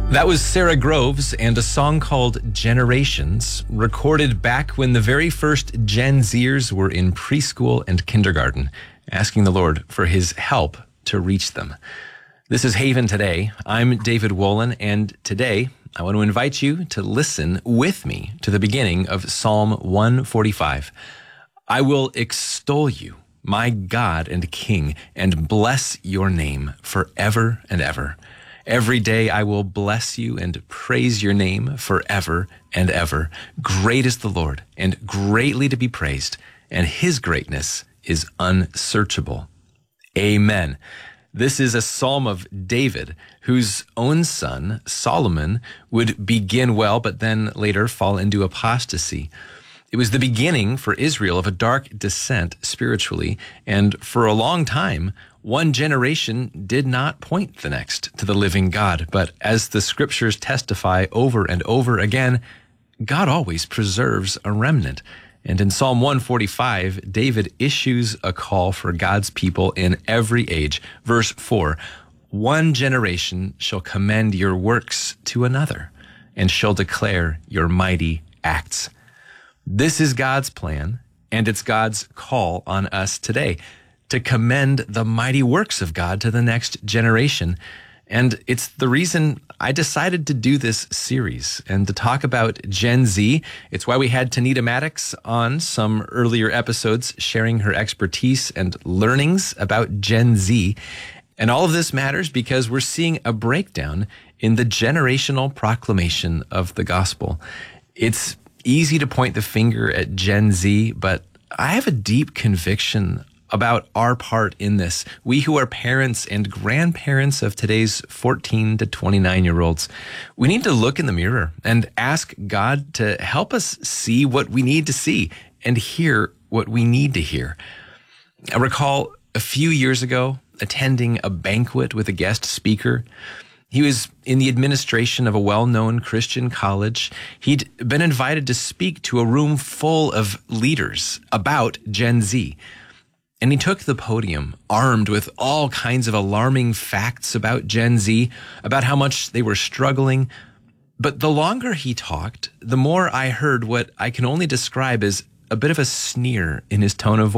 That was Sarah Groves and a song called Generations, recorded back when the very first Gen Zers were in preschool and kindergarten, asking the Lord for his help to reach them. This is Haven Today. I'm David Wolin, and today I want to invite you to listen with me to the beginning of Psalm 145. I will extol you, my God and King, and bless your name forever and ever. Every day I will bless you and praise your name forever and ever. Great is the Lord, and greatly to be praised, and his greatness is unsearchable. Amen. This is a psalm of David, whose own son, Solomon, would begin well, but then later fall into apostasy. It was the beginning for Israel of a dark descent spiritually, and for a long time, one generation did not point the next to the living God. But as the scriptures testify over and over again, God always preserves a remnant. And in Psalm 145, David issues a call for God's people in every age. Verse 4, one generation shall commend your works to another and shall declare your mighty acts. This is God's plan, and it's God's call on us today to commend the mighty works of God to the next generation. And it's the reason I decided to do this series and to talk about Gen Z. It's why we had Tanita Maddox on some earlier episodes, sharing her expertise and learnings about Gen Z. And all of this matters because we're seeing a breakdown in the generational proclamation of the gospel. It's easy to point the finger at Gen Z, but I have a deep conviction about our part in this. We who are parents and grandparents of today's 14 to 29-year-olds, we need to look in the mirror and ask God to help us see what we need to see and hear what we need to hear. I recall a few years ago attending a banquet with a guest speaker. He was in the administration of a well-known Christian college. He'd been invited to speak to a room full of leaders about Gen Z. And he took the podium armed with all kinds of alarming facts about Gen Z, about how much they were struggling. But the longer he talked, the more I heard what I can only describe as a bit of a sneer in his tone of voice.